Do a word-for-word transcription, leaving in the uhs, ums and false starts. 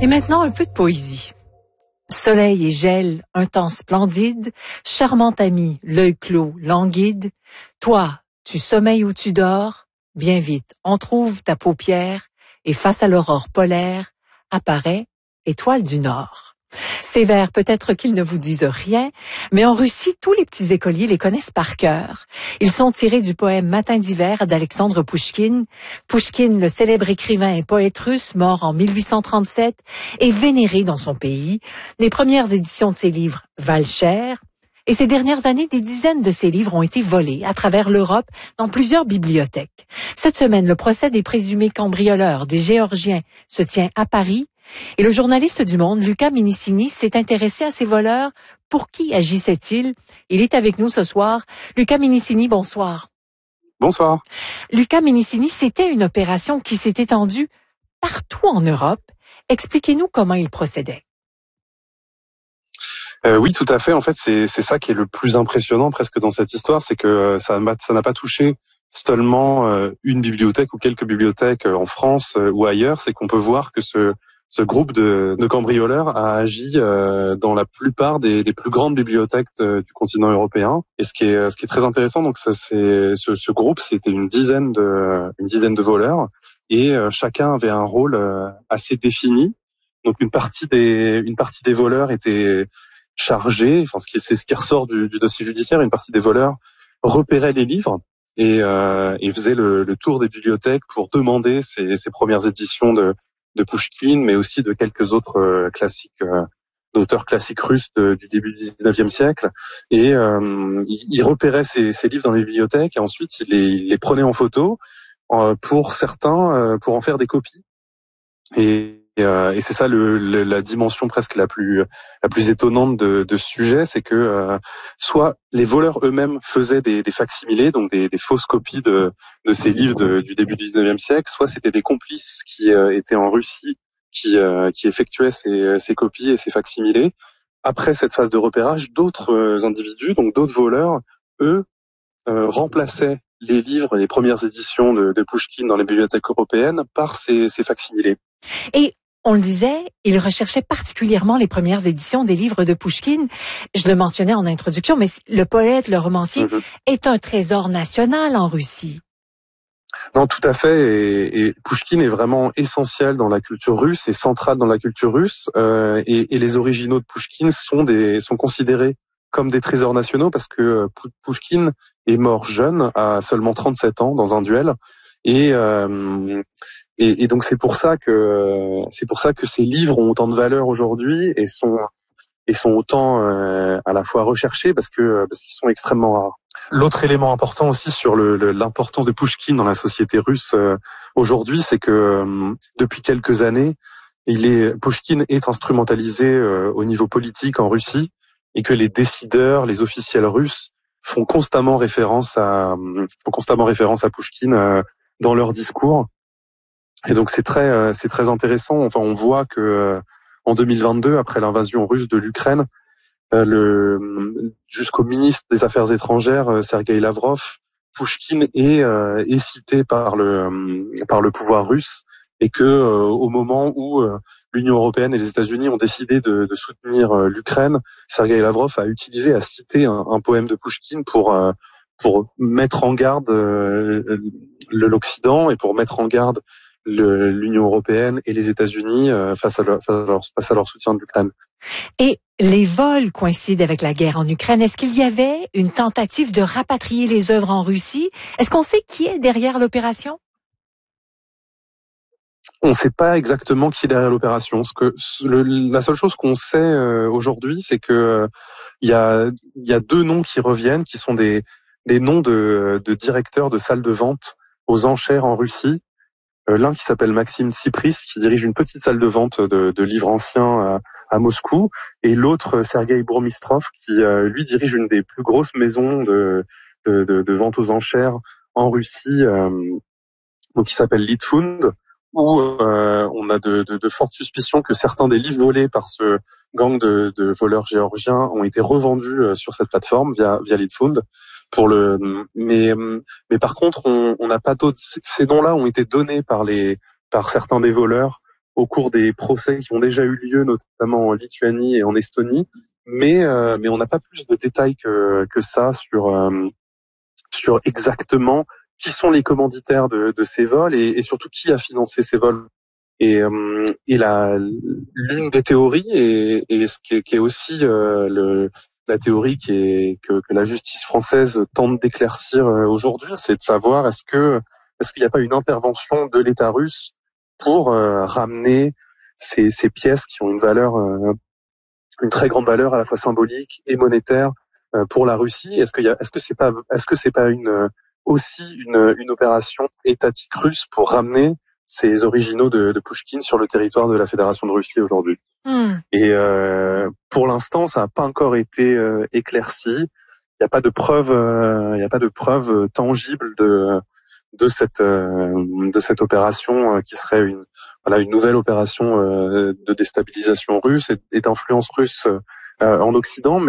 Et maintenant, un peu de poésie. Soleil et gel, un temps splendide, charmant ami, l'œil clos, languide. Toi, tu sommeilles ou tu dors, bien vite, on trouve ta paupière, et face à l'aurore polaire, apparaît étoile du Nord. Ces vers, peut-être qu'ils ne vous disent rien, mais en Russie, tous les petits écoliers les connaissent par cœur. Ils sont tirés du poème Matin d'hiver d'Alexandre Pouchkine. Pouchkine, le célèbre écrivain et poète russe, mort en mille huit cent trente-sept, est vénéré dans son pays. Les premières éditions de ses livres valent cher. Et ces dernières années, des dizaines de ses livres ont été volés à travers l'Europe dans plusieurs bibliothèques. Cette semaine, le procès des présumés cambrioleurs des Géorgiens se tient à Paris. Et le journaliste du Monde, Luca Minicini, s'est intéressé à ces voleurs. Pour qui agissaient-ils? Il est avec nous ce soir. Luca Minicini, bonsoir. Bonsoir. Luca Minicini, c'était une opération qui s'est étendue partout en Europe. Expliquez-nous comment il procédait. Euh, oui, tout à fait. En fait, c'est, c'est ça qui est le plus impressionnant presque dans cette histoire, c'est que ça, ça n'a pas touché seulement euh, une bibliothèque ou quelques bibliothèques en France euh, ou ailleurs. C'est qu'on peut voir que ce, ce groupe de, de cambrioleurs a agi euh, dans la plupart des, des plus grandes bibliothèques de, du continent européen. Et ce qui est, ce qui est très intéressant, donc ça, c'est ce, ce groupe, c'était une dizaine de, une dizaine de voleurs, et euh, chacun avait un rôle euh, assez défini. Donc une partie des, une partie des voleurs était chargés, enfin ce qui c'est ce qui ressort du, du dossier judiciaire, une partie des voleurs repéraient les livres et, euh, et faisaient le, le tour des bibliothèques pour demander ces, ces premières éditions de, de Pouchkine, mais aussi de quelques autres euh, classiques, euh, d'auteurs classiques russes de, du début du dix-neuvième siècle. Et euh, ils, ils repéraient ces, ces livres dans les bibliothèques et ensuite ils les, ils les prenaient en photo euh, pour certains, euh, pour en faire des copies. Et Et, euh, et c'est ça le, le, la dimension presque la plus la plus étonnante de, de ce sujet, c'est que euh, soit les voleurs eux-mêmes faisaient des, des facsimilés, donc des, des fausses copies de, de ces livres de, du début du dix-neuvième siècle, soit c'était des complices qui euh, étaient en Russie, qui euh, qui effectuaient ces, ces copies et ces facsimilés. Après cette phase de repérage, d'autres euh, individus, donc d'autres voleurs, eux, euh, remplaçaient les livres, les premières éditions de, de Pouchkine dans les bibliothèques européennes par ces, ces facsimilés. Et on le disait, il recherchait particulièrement les premières éditions des livres de Pouchkine. Je le mentionnais en introduction, mais le poète, le romancier, mmh. est un trésor national en Russie. Non, tout à fait. Et, et Pouchkine est vraiment essentiel dans la culture russe et central dans la culture russe. Euh, et, et les originaux de Pouchkine sont des sont considérés comme des trésors nationaux parce que Pouchkine est mort jeune, à seulement trente-sept ans, dans un duel. Et, euh, et, et donc c'est pour ça que c'est pour ça que ces livres ont autant de valeur aujourd'hui et sont et sont autant euh, à la fois recherchés parce que parce qu'ils sont extrêmement rares. L'autre élément important aussi sur le, le, l'importance de Pouchkine dans la société russe euh, aujourd'hui, c'est que euh, depuis quelques années, il est Pouchkine est instrumentalisé euh, au niveau politique en Russie et que les décideurs, les officiels russes font constamment référence à font constamment référence à Pouchkine euh, dans leurs discours. Et donc c'est très c'est très intéressant. Enfin, on voit que euh, en deux mille vingt-deux, après l'invasion russe de l'Ukraine, euh, le jusqu'au ministre des Affaires étrangères, euh, Sergueï Lavrov, Pouchkine est euh, est cité par le euh, par le pouvoir russe, et que euh, au moment où euh, l'Union européenne et les États-Unis ont décidé de, de soutenir euh, l'Ukraine, Sergueï Lavrov a utilisé, a cité un, un poème de Pouchkine pour euh, pour mettre en garde euh, l'Occident et pour mettre en garde le, l'Union européenne et les États-Unis euh, face à leur, face à leur, face à leur soutien de l'Ukraine. Et les vols coïncident avec la guerre en Ukraine. Est-ce qu'il y avait une tentative de rapatrier les œuvres en Russie? Est-ce qu'on sait qui est derrière l'opération? On ne sait pas exactement qui est derrière l'opération. Ce que le, la seule chose qu'on sait euh, aujourd'hui, c'est que il euh, y a il y a deux noms qui reviennent, qui sont des des noms de, de directeurs de salles de vente aux enchères en Russie. Euh, l'un qui s'appelle Maxime Tsipris, qui dirige une petite salle de vente de, de livres anciens à, à Moscou, et l'autre, Sergueï Bourmistrov, qui euh, lui dirige une des plus grosses maisons de de, de, de vente aux enchères en Russie, euh, donc qui s'appelle Litfund, où euh, on a de, de, de fortes suspicions que certains des livres volés par ce gang de, de voleurs géorgiens ont été revendus euh, sur cette plateforme via via Litfund. Pour le, mais mais par contre, on n'a pas d'autres. Ces noms-là ont été donnés par les par certains des voleurs au cours des procès qui ont déjà eu lieu, notamment en Lituanie et en Estonie. Mais euh, mais on n'a pas plus de détails que que ça sur euh, sur exactement qui sont les commanditaires de, de ces vols et, et surtout qui a financé ces vols. Et, euh, et la, l'une des théories, et, et ce qui est, qui est aussi euh, le, la théorie qui est, que, que la justice française tente d'éclaircir euh, aujourd'hui, c'est de savoir est-ce que est-ce qu'il n'y a pas une intervention de l'État russe pour euh, ramener ces, ces pièces qui ont une valeur, euh, une très grande valeur à la fois symbolique et monétaire euh, pour la Russie. Est-ce qu'il y a, est-ce que c'est pas, est-ce que c'est pas une aussi une, une opération étatique russe pour ramener ces originaux de, de Pouchkine sur le territoire de la Fédération de Russie aujourd'hui. Mm. Et euh, pour l'instant, ça n'a pas encore été euh, éclairci. Il n'y a pas de preuve, euh, il n'y a pas de preuve tangible de de cette euh, de cette opération euh, qui serait une voilà une nouvelle opération euh, de déstabilisation russe et, et d'influence russe euh, en Occident.